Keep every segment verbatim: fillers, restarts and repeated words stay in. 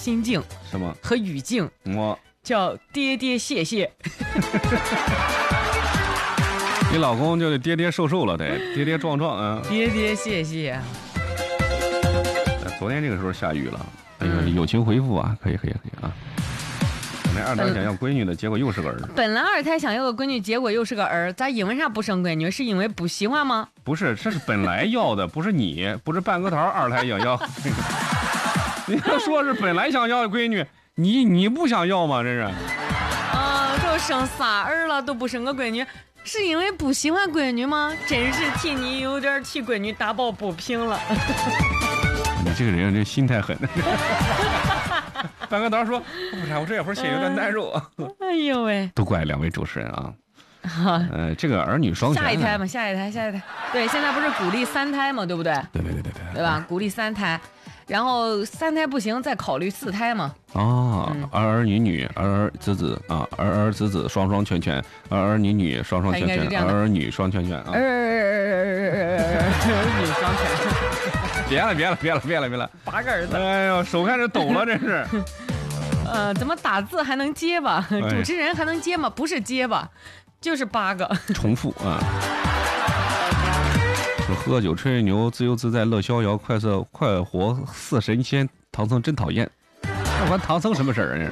心境什么和语境， 我叫爹爹谢谢。 你老公就得跌跌瘦瘦了，得跌跌撞撞啊！ 爹爹谢谢。 昨天这个时候下雨了，哎呦，友情回复啊，可以可以可以啊。本来二胎想要闺女的，结果又是个儿。 本来二胎想要个闺女，结果又是个儿，咋因为啥不生闺女？是因为不喜欢吗？ 不是，这是本来要的，不是你，不是半个桃二胎想要。你要说是本来想要的闺女，你你不想要吗？这是。 啊，都生仨儿了，都不生个闺女。是因为不喜欢闺女吗？真是替你有点替闺女打抱不平了。 你这个人这心太狠。半个刀说不是，我这会儿心有点难受。 哎呦喂， 都怪两位主持人啊。呃，这个儿女双全。 下一胎嘛，下一胎，下一胎。对，现在不是鼓励三胎嘛，对不对？ 对对对对对。 对吧？鼓励三胎，然后三胎不行，再考虑四胎嘛。 哦，儿儿女女，儿儿子子啊，儿儿子子双双全全，儿儿女女双双全全，儿儿女双全全啊。 儿儿女双全。 别了别了别了别了别了， 八个儿子。 哎呦，手开始抖了，这是。 呃，怎么打字还能结巴？主持人还能结吗？不是结巴，就是八个。 重复啊。喝酒吹牛，自由自在乐逍遥，快乐快活似神仙。唐僧真讨厌，那关唐僧什么事儿啊？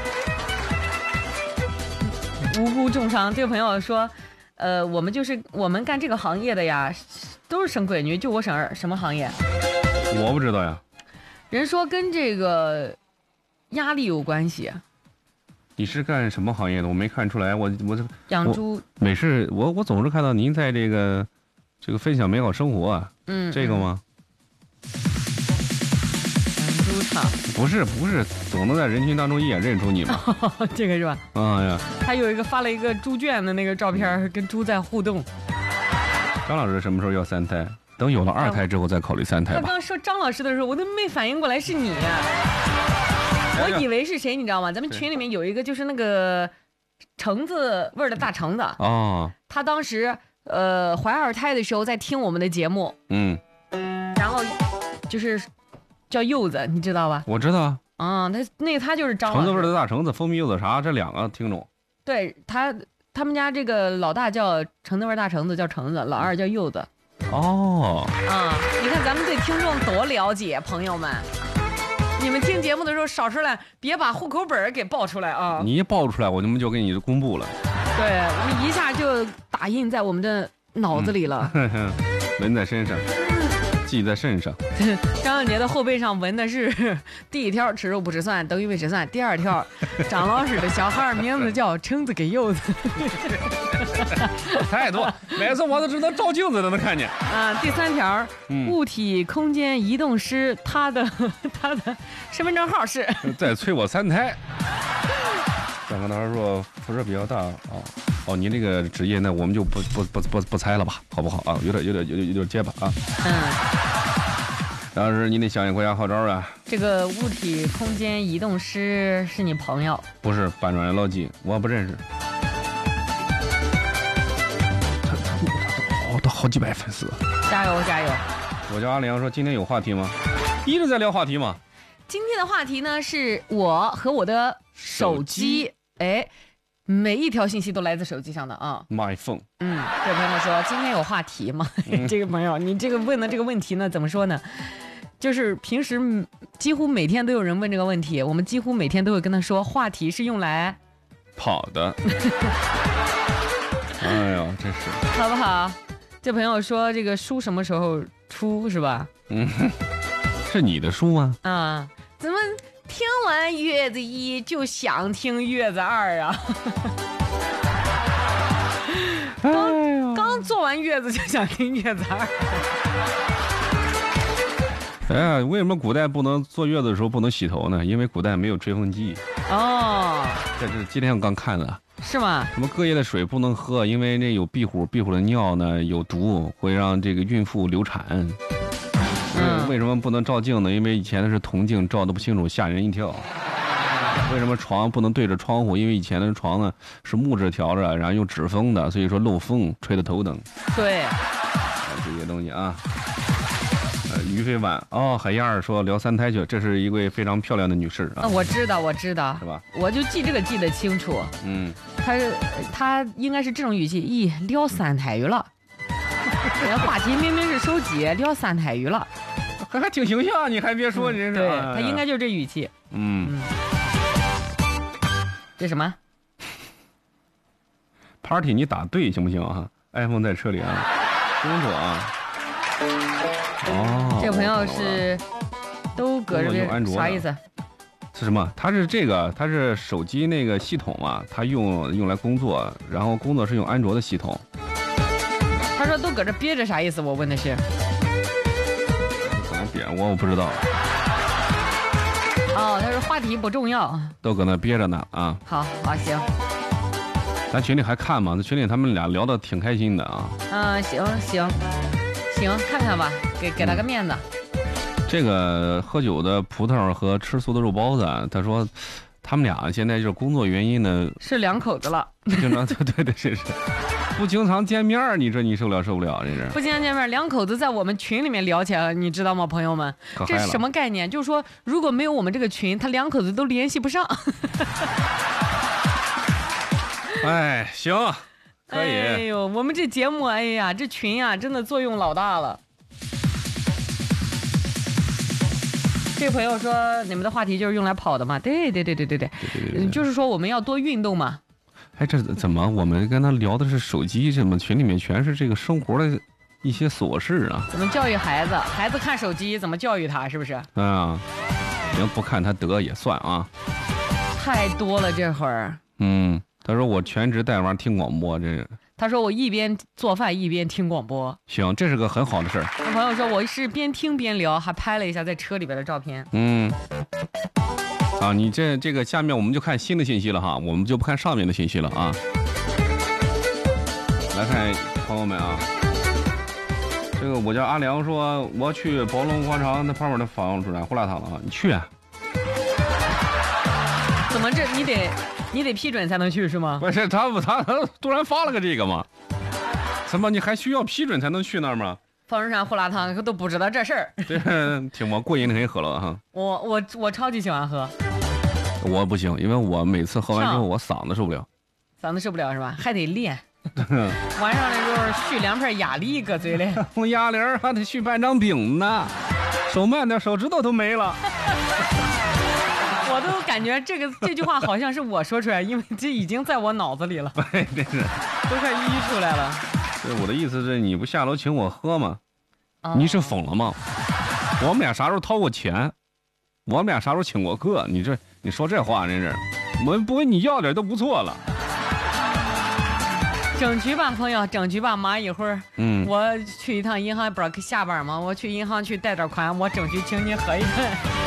无辜重伤。这个朋友说，呃，我们就是我们干这个行业的呀，都是生闺女，就我省儿。什么行业？ 我不知道呀。 人说跟这个压力有关系。 你是干什么行业的？我没看出来。我我养猪。 没事，我我总是看到您在这个这个分享美好生活啊。 嗯， 这个吗？ 养猪场。 不是不是，总能在人群当中一眼认出你吗？ 这个是吧？ 啊呀， 他有一个发了一个猪圈的那个照片，跟猪在互动。 张老师什么时候要三胎？等有了二胎之后再考虑三胎吧。 他刚说张老师的时候，我都没反应过来是你。我以为是谁，你知道吗？咱们群里面有一个就是那个橙子味儿的大橙子哦， 他当时呃怀二胎的时候在听我们的节目， 嗯， 然后就是叫柚子，你知道吧？ 我知道啊。 啊、嗯，他那个他就是张老师。 橙子味的大橙子，蜂蜜柚子茶，这两个听众。 对他，他们家这个老大叫橙子味大橙子，叫橙子；老二叫柚子。 哦， 啊、嗯，你看咱们对听众多了解，朋友们。你们听节目的时候少出来，别把户口本给报出来啊！ 你一报出来，我们就给你公布了。 对，我们一下就打印在我们的脑子里了， 嗯、纹在身上，记在肾上。 张小杰的后背上纹的是第一条吃肉不吃蒜，等于没吃蒜；第二条，张老师的小孩名字叫橙子给柚子。 太多，每次我都只能照镜子都能看见。 啊，第三条，嗯、物体空间移动师，他的他的身份证号是。 再催我三胎。刚刚他说辐射比较大啊。哦哦，您这个职业呢，我们就不不不不不猜了吧，好不好啊？有点有点有点有点结巴啊。嗯。当时您得想想国家号召啊。 这个物体空间移动师是你朋友？ 不是，搬砖老纪，我不认识。他他他哦，都好几百粉丝。 加油加油！ 我叫阿良，说今天有话题吗？一直在聊话题嘛。 今天的话题呢，是我和我的手机。哎。每一条信息都来自手机上的啊 ，My phone。 嗯，这位朋友说今天有话题吗？嗯、这个朋友，你这个问的这个问题呢，怎么说呢？就是平时几乎每天都有人问这个问题，我们几乎每天都会跟他说，话题是用来跑的。哎呦，真是好不好？这朋友说这个书什么时候出是吧？ 嗯，是你的书吗？ 啊，怎么？听完月子一就想听月子二啊！刚刚做完月子就想听月子二。 哎呀，为什么古代不能坐月子的时候不能洗头呢？因为古代没有吹风机。 哦， 这是今天我刚看的。 是吗？ 什么隔夜的水不能喝，因为那有壁虎，壁虎的尿呢有毒，会让这个孕妇流产。嗯，为什么不能照镜呢？因为以前的是铜镜，照得不清楚，吓人一跳。为什么床不能对着窗户？因为以前的床呢是木质调着，然后用纸封的，所以说漏风吹得头疼。 对， 这些东西啊。 呃，于飞晚哦，海燕儿说聊三胎去，这是一位非常漂亮的女士啊。 我知道，我知道， 是吧？ 我就记这个记得清楚。 嗯， 他他应该是这种语气，咦，聊三胎鱼了。这话题明明是手机，聊三胎鱼了， 还还挺形象，你还别说，你、嗯、 对他应该就这语气。 嗯。嗯这什么 ？Party 你打对行不行啊 ？iPhone 在车里啊，工作啊。哦。 这个朋友是都搁这边，啥意思？ 是什么？它是这个，它是手机那个系统啊，它用用来工作，然后工作是用安卓的系统。 他说都搁这憋着啥意思？我问的是。 可能憋我我不知道。 哦，他说话题不重要， 都搁那憋着呢啊。 好，好，行。 咱群里还看吗？在群里他们俩聊得挺开心的啊。 嗯，行行行，看看吧，给给他个面子。 嗯、这个喝酒的葡萄和吃素的肉包子，他说他们俩现在就是工作原因呢， 是两口子了。 经常对对对是是。不经常见面，你说你受不了受不了？这是不经常见面，两口子在我们群里面聊起来了，你知道吗，朋友们？这是什么概念？就是说，如果没有我们这个群，他两口子都联系不上。 哎，行，可以。 哎呦，我们这节目，哎呀，这群呀、啊，真的作用老大了。这个朋友说，你们的话题就是用来跑的嘛？对对对对对对，嗯，就是说我们要多运动嘛。 哎，这怎么我们跟他聊的是手机？怎么群里面全是这个生活的一些琐事啊？ 怎么教育孩子？孩子看手机怎么教育他？是不是？ 啊，行，不看他得也算啊。 太多了这会儿。 嗯，他说我全职带娃听广播，这是。 他说我一边做饭一边听广播。 行，这是个很好的事儿。 我朋友说我是边听边聊，还拍了一下在车里边的照片。 嗯。啊，你这这个下面我们就看新的信息了哈，我们就不看上面的信息了啊。来看朋友们啊，这个我叫阿良说，我要去宝龙广场那旁边的方主任胡辣汤了啊，你去啊？ 怎么这你得你得批准才能去是吗？ 不是他他他突然发了个这个吗？怎么你还需要批准才能去那儿吗？ 方中山胡辣汤都不知道这事儿。 对，挺我过瘾的可以喝了哈。 我我我超级喜欢喝。 我不行，因为我每次喝完之后我嗓子受不了。 嗓子受不了是吧？还得练。晚上的时候续两片哑铃搁嘴里。 我哑铃还得续半张饼呢，手慢点手指头都没了。 我都感觉这个这句话好像是我说出来，因为这已经在我脑子里了。 对，真是都快淤出来了。 对，我的意思是你不下楼请我喝吗？哦、你是疯了吗？我们俩啥时候掏过钱？我们俩啥时候请过客？你这你说这话真是，我们不问你要点都不错了。 整局吧，朋友，整局吧。妈一会儿， 嗯， 我去一趟银行，不是下班吗？我去银行去贷点款，我争取请你喝一顿。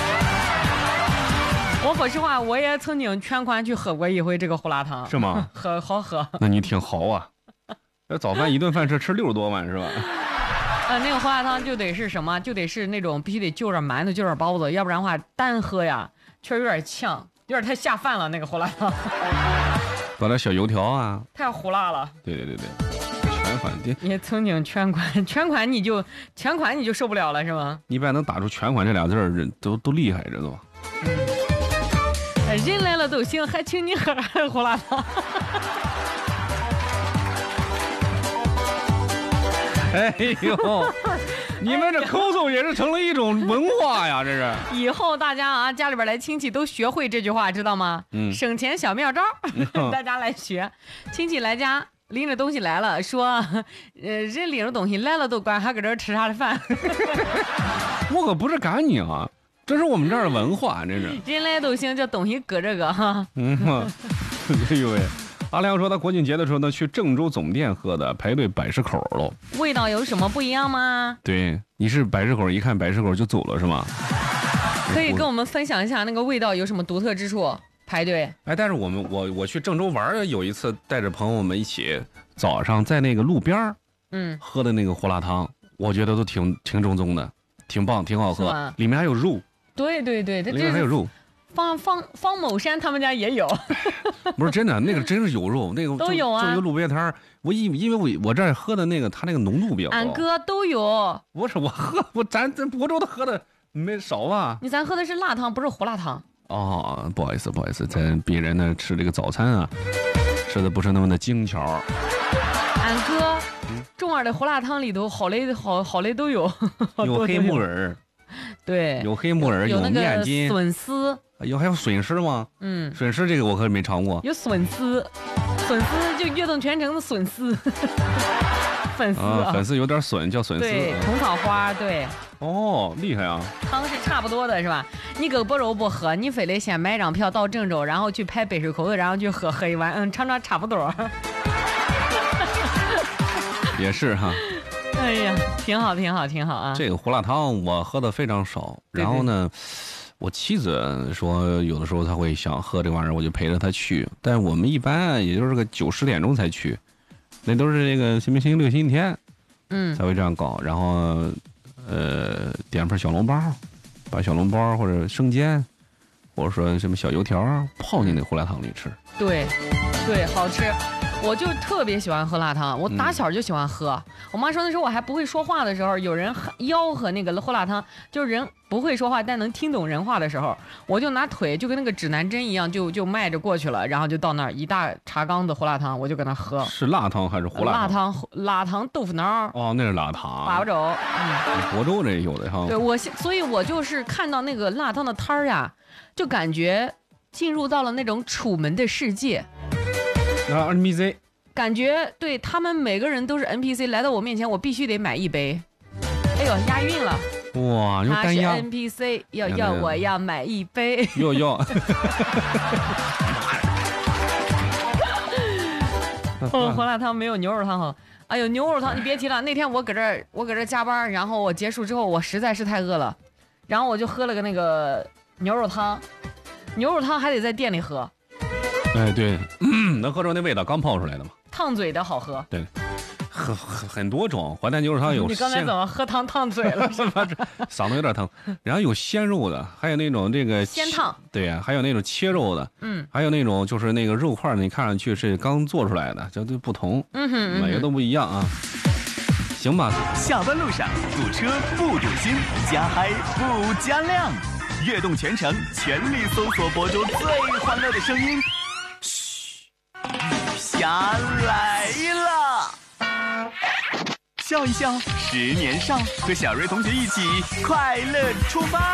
我说实话，我也曾经全款去喝过一回这个胡辣汤。 是吗？ 喝好喝。 那你挺豪啊！这早饭一顿饭是吃六十多万是吧？ 呃，那个胡辣汤就得是什么？就得是那种必须得就点馒头，就点包子，要不然的话单喝呀，确实有点呛，有点太下饭了。那个胡辣汤， 搞点小油条啊， 太胡辣了。 对对对对，全款的。 也曾经全款，全款你就全款你就受不了了是吗？ 一般能打出全款这俩字儿，人都都厉害着都。 嗯，人来了都行，还请你喝胡辣汤。 哎呦，你们这口头也是成了一种文化呀，这是。 以后大家啊，家里边来亲戚都学会这句话，知道吗？嗯，省钱小妙招，嗯、大家来学。亲戚来家拎着东西来了，说，呃，人拎着东西来了都管还搁这儿吃啥的饭。 我可不是赶你啊，这是我们这儿的文化，这是。 人来都行，这东西搁这个哈。 嗯，哎呦喂。阿良说他国庆节的时候呢，去郑州总店喝的，排队百十口喽。 味道有什么不一样吗？ 对，你是百十口，一看百十口就走了是吗？ 可以跟我们分享一下那个味道有什么独特之处？排队。 哎，但是我们我我去郑州玩，有一次带着朋友们一起，早上在那个路边嗯，喝的那个胡辣汤，我觉得都挺挺正宗的，挺棒，挺好喝，里面还有肉。 对对对，它里面还有肉。 方方方某山他们家也有。 不是真的，那个真是有肉，那个都有啊。 就一个路边摊我因因为我我这儿喝的那个，它那个浓度比较高。 俺哥都有。 不是我喝，我咱咱亳州的喝的没少吧？ 你咱喝的是辣汤，不是胡辣汤。 哦，不好意思，不好意思，咱别人呢吃这个早餐啊，吃的不是那么的精巧。 俺哥中耳的胡辣汤里头好嘞好好嘞都有， 有黑木耳， 对， 有黑木耳， 有面筋， 笋丝， 有还有笋丝吗？嗯，笋丝这个我可没尝过。 有笋丝，笋丝就悦动全城的笋丝，粉丝啊， 粉丝有点笋，叫笋丝。 对，虫草花，对。 哦，厉害啊！ 汤是差不多的，是吧？你搁亳州不喝，你非得先买张票到郑州，然后去拍北水口子，然后去喝喝一碗，嗯，尝尝差不多。 也是哈。 哎呀，挺好，挺好，挺好啊！ 这个胡辣汤我喝的非常少，然后呢，对对我妻子说有的时候她会想喝这玩意儿，我就陪着她去。但我们一般也就是个九十点钟才去，那都是这个星期六、星期天，嗯，才会这样搞。然后，呃，点份小笼包，把小笼包或者生煎，或者说什么小油条泡进那胡辣汤里吃。 对，对，好吃。我就特别喜欢喝辣汤，我打小就喜欢喝。嗯、我妈说那时候我还不会说话的时候，有人吆喝那个胡辣汤，就是人不会说话但能听懂人话的时候，我就拿腿就跟那个指南针一样，就就迈着过去了，然后就到那儿一大茶缸的胡辣汤，我就搁那喝。 是辣汤还是胡辣汤？ 辣汤，辣汤豆腐脑。 哦，那是辣汤。 八州，嗯， 亳州这有的哈。 对我，所以我就是看到那个辣汤的摊儿呀，就感觉进入到了那种楚门的世界。 那 N P C。 感觉对他们每个人都是 N P C 来到我面前，我必须得买一杯。哎呦，押韵了！ 哇，又单押。 他是 N P C， 要要我要买一杯。 要要。 哦，胡辣汤没有牛肉汤好。哎呦，牛肉汤你别提了。那天我搁这儿，我搁这儿加班，然后我结束之后，我实在是太饿了，然后我就喝了个那个牛肉汤。牛肉汤还得在店里喝。 哎，对，嗯、能喝出那味道，刚泡出来的嘛。 烫嘴的好喝。 对，很很很多种淮南牛肉汤有。 你刚才怎么喝汤烫嘴了？是吧？ 嗓子有点疼。然后有鲜肉的，还有那种这个鲜烫。 对呀、啊，还有那种切肉的，嗯，还有那种就是那个肉块，你看上去是刚做出来的，这都不同，嗯哼，每个都不一样啊。行吧。 下班路上堵车不堵心，加嗨不加量，跃动全城，全力搜索亳州最欢乐的声音。雨霞来了，笑一笑，十年少，和小瑞同学一起快乐出发。